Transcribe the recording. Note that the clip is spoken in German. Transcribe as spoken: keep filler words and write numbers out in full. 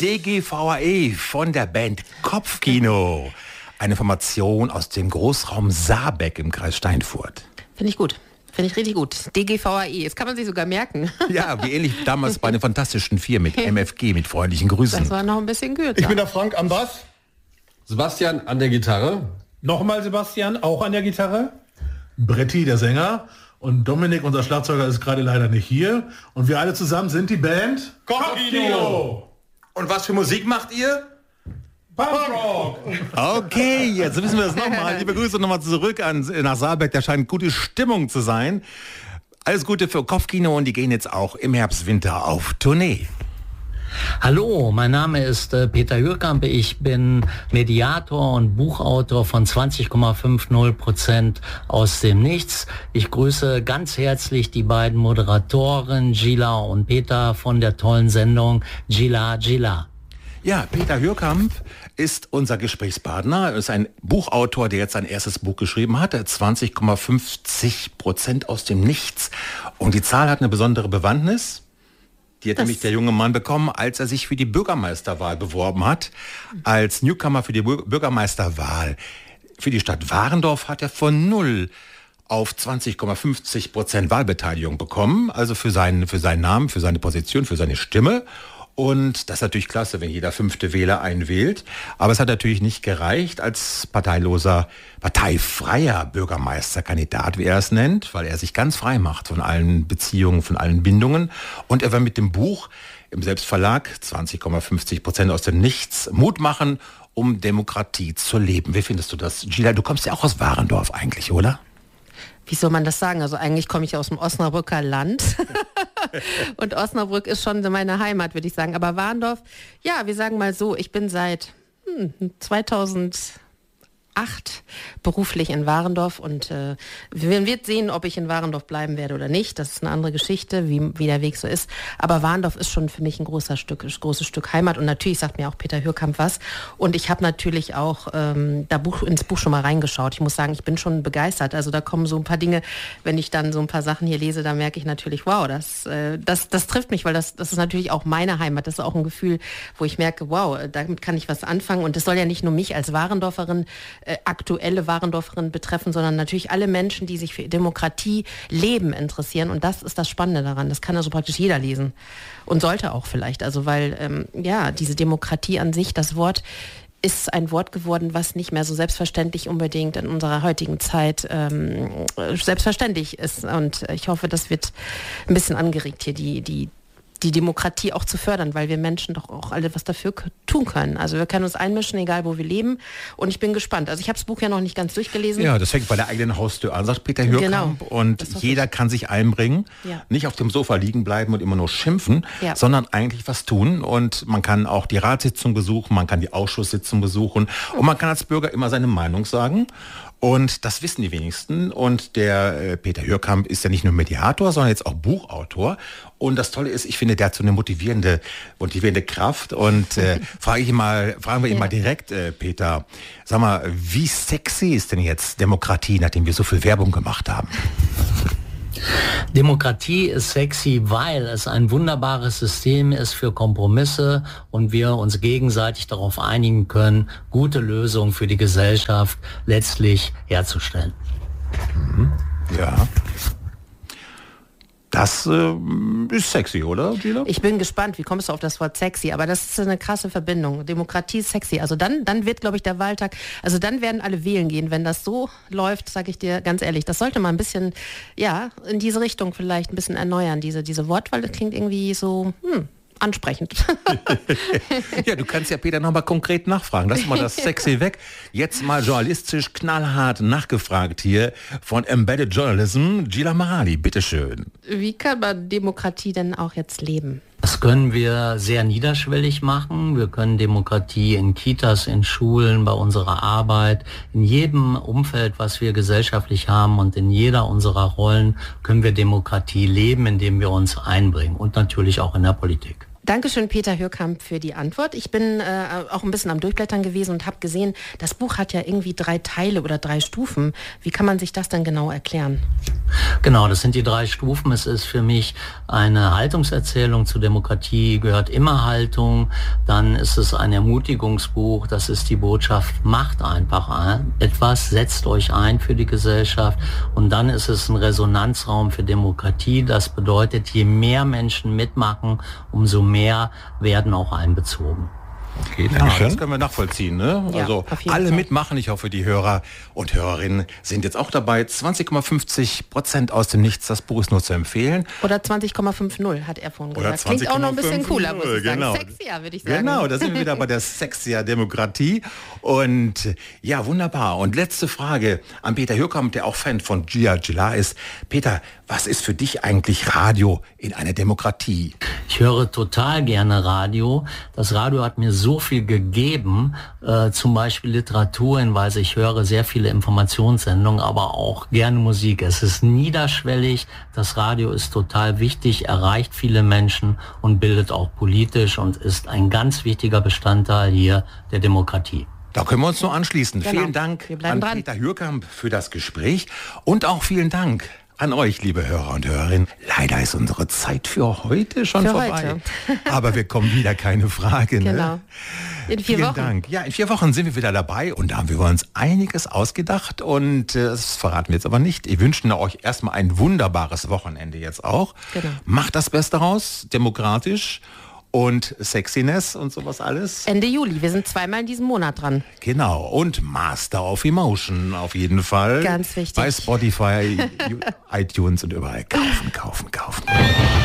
D G V A E von der Band Kopfkino. Eine Formation aus dem Großraum Saarbeck im Kreis Steinfurt. Finde ich gut. Finde ich richtig gut. D G V A E, das kann man sich sogar merken. Ja, wie ähnlich damals bei den Fantastischen Vier mit M F G, mit freundlichen Grüßen. Das war noch ein bisschen kürzer. Ich bin der Frank am Bass. Sebastian an der Gitarre. Nochmal Sebastian, auch an der Gitarre. Bretti, der Sänger. Und Dominik, unser Schlagzeuger, ist gerade leider nicht hier. Und wir alle zusammen sind die Band Kopfkino. Und was für Musik macht ihr? Punkrock. Okay, jetzt wissen wir es nochmal. Liebe Grüße nochmal zurück an, nach Saarbeck. Da scheint gute Stimmung zu sein. Alles Gute für Kopfkino und die gehen jetzt auch im Herbst, Winter auf Tournee. Hallo, mein Name ist äh, Peter Hürkamp. Ich bin Mediator und Buchautor von zwanzig Komma fünfzig Prozent aus dem Nichts. Ich grüße ganz herzlich die beiden Moderatoren Gila und Peter von der tollen Sendung Gila Gila. Ja, Peter Hürkamp ist unser Gesprächspartner. Er ist ein Buchautor, der jetzt sein erstes Buch geschrieben hat. zwanzig Komma fünfzig Prozent aus dem Nichts. Und die Zahl hat eine besondere Bewandtnis. Die hat das nämlich der junge Mann bekommen, als er sich für die Bürgermeisterwahl beworben hat. Als Newcomer für die Bürgermeisterwahl für die Stadt Warendorf hat er von null auf zwanzig Komma fünfzig Prozent Wahlbeteiligung bekommen. Also für seinen, für seinen Namen, für seine Position, für seine Stimme. Und das ist natürlich klasse, wenn jeder fünfte Wähler einen wählt. Aber es hat natürlich nicht gereicht als parteiloser, parteifreier Bürgermeisterkandidat, wie er es nennt, weil er sich ganz frei macht von allen Beziehungen, von allen Bindungen. Und er will mit dem Buch im Selbstverlag zwanzig Komma fünfzig Prozent aus dem Nichts Mut machen, um Demokratie zu leben. Wie findest du das? Gila, du kommst ja auch aus Warendorf eigentlich, oder? Wie soll man das sagen? Also eigentlich komme ich aus dem Osnabrücker Land. Und Osnabrück ist schon meine Heimat, würde ich sagen. Aber Warendorf, ja, wir sagen mal so, ich bin seit hm, zweitausendacht beruflich in Warendorf und äh, wir wird sehen, ob ich in Warendorf bleiben werde oder nicht. Das ist eine andere Geschichte, wie, wie der Weg so ist. Aber Warendorf ist schon für mich ein großer Stück, großes Stück Heimat und natürlich sagt mir auch Peter Hürkamp was. Und ich habe natürlich auch ähm, da Buch, ins Buch schon mal reingeschaut. Ich muss sagen, ich bin schon begeistert. Also da kommen so ein paar Dinge, wenn ich dann so ein paar Sachen hier lese, da merke ich natürlich, wow, das, äh, das, das trifft mich, weil das, das ist natürlich auch meine Heimat. Das ist auch ein Gefühl, wo ich merke, wow, damit kann ich was anfangen. Und das soll ja nicht nur mich als Warendorferin äh, aktuelle Warendorferin betreffen, sondern natürlich alle Menschen, die sich für Demokratie, Leben interessieren. Und das ist das Spannende daran. Das kann also praktisch jeder lesen und sollte auch vielleicht. Also weil, ähm, ja, diese Demokratie an sich, das Wort ist ein Wort geworden, was nicht mehr so selbstverständlich unbedingt in unserer heutigen Zeit ähm, selbstverständlich ist. Und ich hoffe, das wird ein bisschen angeregt hier, die, die die Demokratie auch zu fördern, weil wir Menschen doch auch alle was dafür k- tun können. Also wir können uns einmischen, egal wo wir leben. Und ich bin gespannt. Also ich habe das Buch ja noch nicht ganz durchgelesen. Ja, das fängt bei der eigenen Haustür an, sagt Peter Hürkamp. Genau. Und jeder kann sich einbringen, ja. nicht auf dem Sofa liegen bleiben und immer nur schimpfen, ja. sondern eigentlich was tun. Und man kann auch die Ratssitzung besuchen, man kann die Ausschusssitzung besuchen und man kann als Bürger immer seine Meinung sagen. Und das wissen die wenigsten. Und der äh, Peter Hürkamp ist ja nicht nur Mediator, sondern jetzt auch Buchautor. Und das Tolle ist, ich finde, der hat so eine motivierende, motivierende Kraft. Und äh, frage ich ihn mal, fragen wir ihn ja. mal direkt, äh, Peter, sag mal, wie sexy ist denn jetzt Demokratie, nachdem wir so viel Werbung gemacht haben? Demokratie ist sexy, weil es ein wunderbares System ist für Kompromisse und wir uns gegenseitig darauf einigen können, gute Lösungen für die Gesellschaft letztlich herzustellen. Mhm. Ja. Das äh, ist sexy, oder, Gila? Ich bin gespannt, wie kommst du auf das Wort sexy? Aber das ist eine krasse Verbindung. Demokratie ist sexy. Also dann, dann wird, glaube ich, der Wahltag, also dann werden alle wählen gehen. Wenn das so läuft, sage ich dir ganz ehrlich, das sollte man ein bisschen, ja, in diese Richtung vielleicht ein bisschen erneuern. Diese, diese Wortwahl, das klingt irgendwie so, hm, ansprechend. Ja, du kannst ja Peter nochmal konkret nachfragen. Lass mal das sexy weg. Jetzt mal journalistisch knallhart nachgefragt hier von Embedded Journalism, Gila Marali, bitteschön. Wie kann man Demokratie denn auch jetzt leben? Das können wir sehr niederschwellig machen. Wir können Demokratie in Kitas, in Schulen, bei unserer Arbeit, in jedem Umfeld, was wir gesellschaftlich haben und in jeder unserer Rollen können wir Demokratie leben, indem wir uns einbringen und natürlich auch in der Politik. Dankeschön, Peter Hürkamp, für die Antwort. Ich bin äh, auch ein bisschen am Durchblättern gewesen und habe gesehen, das Buch hat ja irgendwie drei Teile oder drei Stufen. Wie kann man sich das dann genau erklären? Genau, das sind die drei Stufen. Es ist für mich eine Haltungserzählung zur Demokratie, gehört immer Haltung. Dann ist es ein Ermutigungsbuch, das ist die Botschaft, macht einfach etwas, setzt euch ein für die Gesellschaft. Und dann ist es ein Resonanzraum für Demokratie. Das bedeutet, je mehr Menschen mitmachen, umso mehr werden auch einbezogen. Okay, ja, das können wir nachvollziehen. Ne? Ja, also alle Fall. mitmachen. Ich hoffe, die Hörer und Hörerinnen sind jetzt auch dabei. zwanzig Komma fünfzig Prozent aus dem Nichts. Das Buch ist nur zu empfehlen. Oder zwanzig Komma fünfzig hat er vorhin gesagt. Klingt auch noch ein bisschen cooler, muss ich genau. sagen. Sexier, würde ich sagen. Genau, da sind wir wieder bei der Sexier Demokratie. Und ja, wunderbar. Und letzte Frage an Peter Hürkamp, der auch Fan von Gia Gila ist. Peter, was ist für dich eigentlich Radio in einer Demokratie? Ich höre total gerne Radio. Das Radio hat mir so viel gegeben, äh, zum Beispiel Literaturhinweise. Ich höre sehr viele Informationssendungen, aber auch gerne Musik. Es ist niederschwellig. Das Radio ist total wichtig, erreicht viele Menschen und bildet auch politisch und ist ein ganz wichtiger Bestandteil hier der Demokratie. Da können wir uns nur anschließen. Genau. Vielen Dank an dran. Peter Hürkamp für das Gespräch und auch vielen Dank an euch, liebe Hörer und Hörerinnen. Leider ist unsere Zeit für heute schon für vorbei. Heute. Aber wir kommen wieder, keine Frage. Ne? Genau. In vier Vielen Wochen. Dank. Ja, in vier Wochen sind wir wieder dabei und da haben wir uns einiges ausgedacht und äh, das verraten wir jetzt aber nicht. Wir wünschen euch erstmal ein wunderbares Wochenende jetzt auch. Genau. Macht das Beste raus, demokratisch und Sexiness und sowas alles. Ende Juli, wir sind zweimal in diesem Monat dran. Genau, und Master of Emotion auf jeden Fall. Ganz wichtig. Bei Spotify, iTunes und überall. Kaufen, kaufen, kaufen.